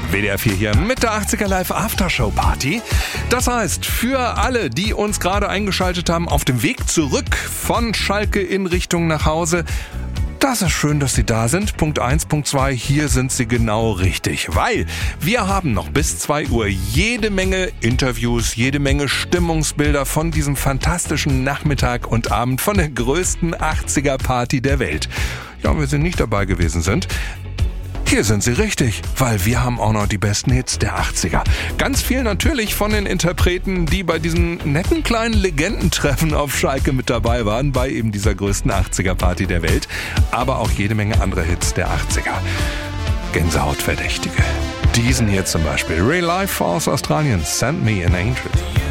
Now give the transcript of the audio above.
WDR 4 hier mit der 80er Live Aftershow Party. Das heißt, für alle, die uns gerade eingeschaltet haben, auf dem Weg zurück von Schalke in Richtung nach Hause, das ist schön, dass Sie da sind. Punkt 1, Punkt 2, hier sind Sie genau richtig. Weil wir haben noch bis 2 Uhr jede Menge Interviews, jede Menge Stimmungsbilder von diesem fantastischen Nachmittag und Abend von der größten 80er-Party der Welt. Ja, und wenn Sie nicht dabei gewesen sind, hier sind Sie richtig, weil wir haben auch noch die besten Hits der 80er. Ganz viel natürlich von den Interpreten, die bei diesem netten kleinen Legendentreffen auf Schalke mit dabei waren, bei eben dieser größten 80er-Party der Welt, aber auch jede Menge andere Hits der 80er. Gänsehautverdächtige. Diesen hier zum Beispiel, Real Life aus Australien, Send Me an Angel.